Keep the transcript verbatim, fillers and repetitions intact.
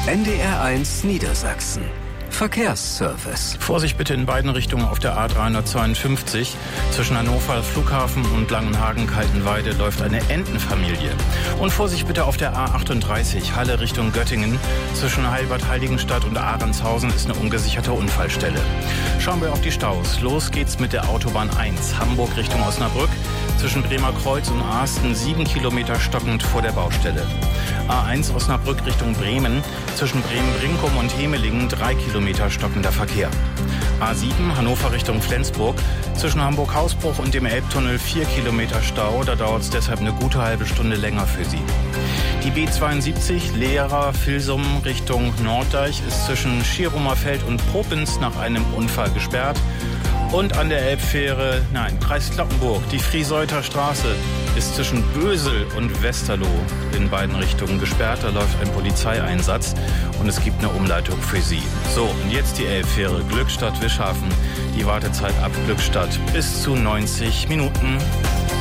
N D R eins Niedersachsen. Verkehrsservice. Vorsicht bitte in beiden Richtungen auf der A dreihundertzweiundfünfzig. Zwischen Hannover Flughafen und Langenhagen-Kaltenweide läuft eine Entenfamilie. Und Vorsicht bitte auf der A achtunddreißig, Halle Richtung Göttingen. Zwischen Heilbad Heiligenstadt und Ahrenshausen ist eine ungesicherte Unfallstelle. Schauen wir auf die Staus. Los geht's mit der Autobahn eins, Hamburg Richtung Osnabrück. Zwischen Bremer Kreuz und Asten sieben Kilometer stockend vor der Baustelle. A eins Osnabrück Richtung Bremen. Zwischen Bremen-Brinkum und Hemelingen drei Kilometer stockender Verkehr. A sieben Hannover Richtung Flensburg. Zwischen Hamburg-Hausbruch und dem Elbtunnel vier Kilometer Stau. Da dauert es deshalb eine gute halbe Stunde länger für Sie. Die B zweiundsiebzig Lehrer-Filsum Richtung Norddeich ist zwischen Schierumerfeld und Popens nach einem Unfall gesperrt. Und an der Elbfähre, nein, Kreis Cloppenburg, die Frieseuter Straße ist zwischen Bösel und Westerlo in beiden Richtungen gesperrt. Da läuft ein Polizeieinsatz und es gibt eine Umleitung für Sie. So, und jetzt die Elbfähre Glückstadt-Wischhafen. Die Wartezeit ab Glückstadt bis zu neunzig Minuten.